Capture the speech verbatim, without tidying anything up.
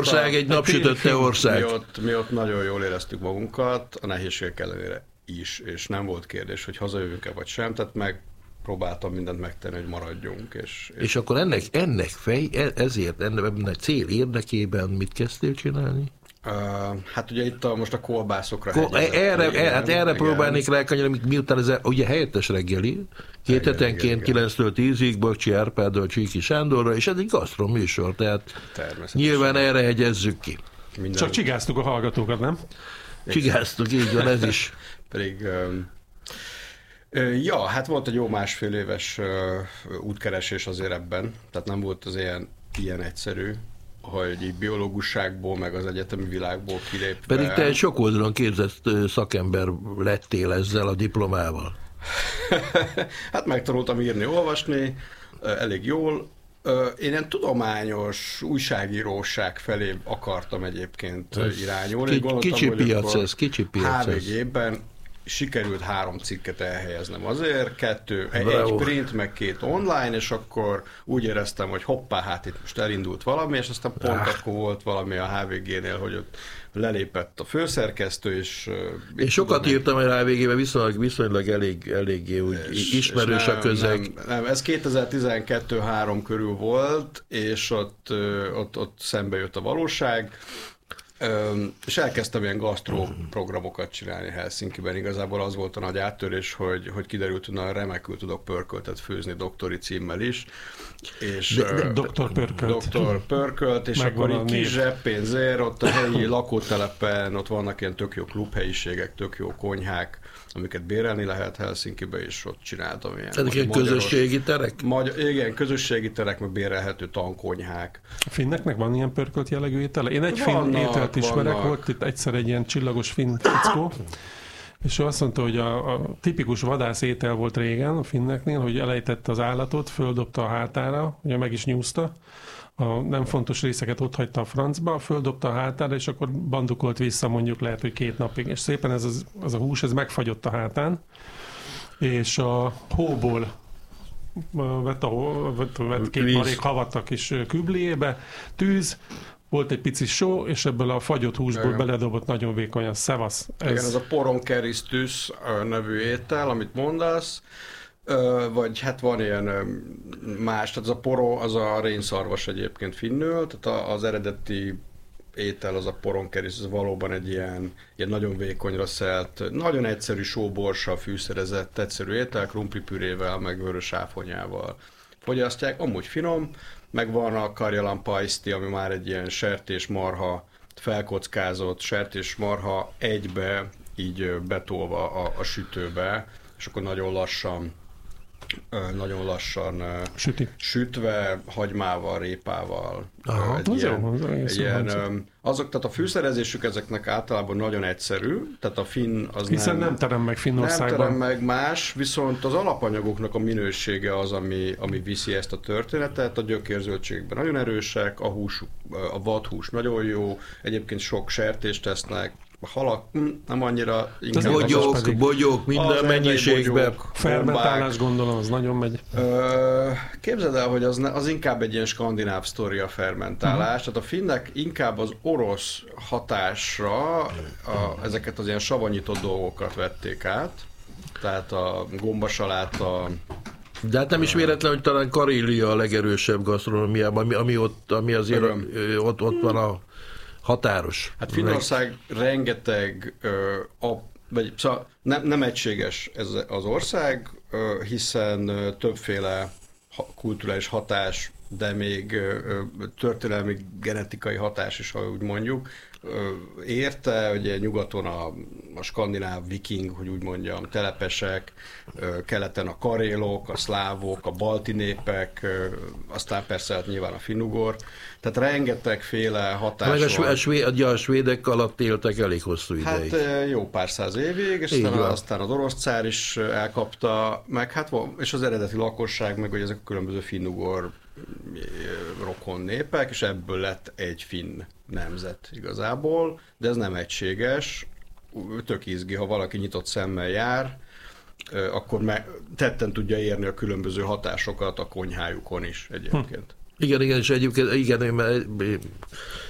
Magyarország egy napsütötte ország. Mi ott, mi ott nagyon jól éreztük magunkat, a nehézségek ellenére is, és nem volt kérdés, hogy hazajövünk-e vagy sem, tehát meg próbáltam mindent megtenni, hogy maradjunk. És, és... és akkor ennek, ennek fej, ezért, ennek cél érdekében mit kezdtél csinálni? Uh, hát ugye itt a, most a kolbászokra Ko- erre, igen, hát erre igen. próbálnék rákanyarni, miután ez a, ugye helyettes reggeli, két hetenként kilenctől tízig, Bakcsi Árpáddal, Csíki Sándorra, és ez egy gasztroműsor, tehát nyilván erre hegyezzük ki. Minden... Csak csigáztuk a hallgatókat, nem? Csigáztuk, így van, ez is. Pedig... Um... Ja, hát volt egy jó másfél éves útkeresés azért ebben, tehát nem volt az ilyen, ilyen egyszerű, hogy így biológusságból, meg az egyetemi világból kilépve. Pedig te egy sok oldalon képzett szakember lettél ezzel a diplomával. Hát megtanultam írni, olvasni, elég jól. Én ilyen tudományos újságíróság felé akartam egyébként ez irányulni. Ki, kicsi piac ez, kicsi piac há vé gében sikerült három cikket elhelyeznem azért, kettő, egy, egy print, meg két online, és akkor úgy éreztem, hogy hoppá, hát itt most elindult valami, és aztán pont ah. akkor volt valami a há vé génél, hogy ott lelépett a főszerkesztő, és... Én sokat tudom, írtam a há vé gében, viszonylag, viszonylag elég, eléggé úgy és, ismerős és nem, a közeg. Nem, nem, ez kétezer-tizenkettő három körül volt, és ott, ott, ott szembe jött a valóság, Öm, és elkezdtem ilyen gasztró programokat csinálni Helsinkiben. Igazából az volt a nagy áttörés, hogy, hogy kiderült, hogy nagyon remekül tudok pörköltet főzni doktori címmel is. És, de, de, doktor Pörkölt. Doktor Pörkölt, és megvan akkor így kis zseppénzért, ott a helyi lakótelepen, ott vannak ilyen tök jó klubhelyiségek, tök jó konyhák, amiket bérelni lehet Helsinkibe, és ott csináltam ilyen. Tehát ilyen közösségi terek? Magyar, igen, közösségi terek, meg bérelhető tankonyhák. A finneknek van ilyen pörkölt jellegű étele? Én egy finn ételt ismerek, vannak. Volt itt egyszer egy ilyen csillagos finn fickó, és ő azt mondta, hogy a, a tipikus vadász étel volt régen a finneknél, hogy elejtette az állatot, földobta a hátára, ugye meg is nyúzta, a nem fontos részeket ott hagyta a francba, földobta a hátára, és akkor bandukolt vissza mondjuk lehet, hogy két napig. És szépen ez az, az a hús, ez megfagyott a hátán, és a hóból vett, a, vett, vett két marék havat a kis kübléjébe, tűz, volt egy pici só, és ebből a fagyott húsból igen. beledobott nagyon vékonyan szevasz. Ez... Igen, ez a poronkeristus nevű étel, amit mondasz, vagy hát van ilyen más, tehát az a poro, az a rénszarvas egyébként finnül, tehát az eredeti étel, az a poronkeristus, az valóban egy ilyen, ilyen nagyon vékonyra szelt, nagyon egyszerű sóborssal fűszerezett, egyszerű étel, krumplipürével, meg vörös áfonyával fogyasztják, amúgy finom, meg van a karjalan pajszti, ami már egy ilyen sertésmarha, felkockázott sertésmarha egybe, így betolva a, a sütőbe, és akkor nagyon lassan, nagyon lassan Süti. sütve, hagymával, répával. Aha, egy ilyen, jó, az egy ilyen, azok, tehát a fűszerezésük ezeknek általában nagyon egyszerű, tehát a finn az Hiszen nem... nem terem meg Finnországban. Nem terem meg más, viszont az alapanyagoknak a minősége az, ami, ami viszi ezt a történetet. A gyökérzöldségekben nagyon erősek, a hús, a vadhús nagyon jó, egyébként sok sertést tesznek, a halak nem annyira... Bogyók, bogyók, minden mennyiségben. Fermentálás gondolom, az nagyon megy. Ö, képzeld el, hogy az, ne, az inkább egy ilyen skandináv sztori a fermentálás. Uh-huh. Tehát a finnek inkább az orosz hatásra a, ezeket az ilyen savanyított dolgokat vették át. Tehát a gombasaláta... De hát nem is véletlen, hogy talán Karélia a legerősebb gasztronómiában, ami, ami, ott, ami azért ott, ott van a határos. Hát Finnország rengeteg, ö, a, vagy, szóval nem, nem egységes ez az ország, ö, hiszen ö, többféle ha, kulturális hatás, de még ö, történelmi genetikai hatás is, ha úgy mondjuk, ö, érte, ugye nyugaton a, a skandináv viking, hogy úgy mondjam, telepesek, ö, keleten a karélok, a szlávok, a balti népek, ö, aztán persze hát nyilván a finnugor, tehát rengetegféle hatás meg a, a, svéd, a svédek alatt éltek elég hosszú ideig. Hát jó pár száz évig, és aztán, aztán az orosz cár is elkapta, meg hát, és az eredeti lakosság, meg hogy ezek a különböző finnugor rokon népek, és ebből lett egy finn nemzet igazából, de ez nem egységes, tök izgi, ha valaki nyitott szemmel jár, akkor me- tetten tudja érni a különböző hatásokat a konyhájukon is egyébként. Hm. Igen, igen, és egyébként igen, mert